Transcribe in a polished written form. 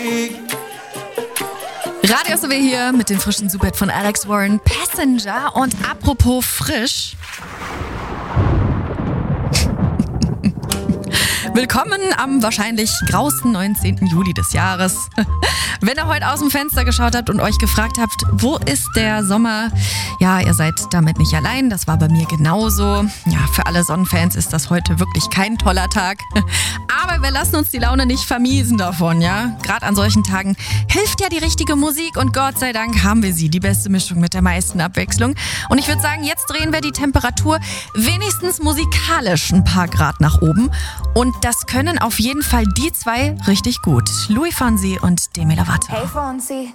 Radio SW hier mit dem frischen Superhit von Alex Warren, Passenger. Und apropos frisch. Willkommen am wahrscheinlich grausten 19. Juli des Jahres. Wenn ihr heute aus dem Fenster geschaut habt und euch gefragt habt, wo ist der Sommer? Ja, ihr seid damit nicht allein, das war bei mir genauso. Ja, für alle Sonnenfans ist das heute wirklich kein toller Tag. Aber wir lassen uns die Laune nicht vermiesen davon, ja? Gerade an solchen Tagen hilft ja die richtige Musik und Gott sei Dank haben wir sie, die beste Mischung mit der meisten Abwechslung. Und ich würde sagen, jetzt drehen wir die Temperatur wenigstens musikalisch ein paar Grad nach oben. Und das können auf jeden Fall die zwei richtig gut. Louis Fonsi und Demi Lovato. Hey Fonsi.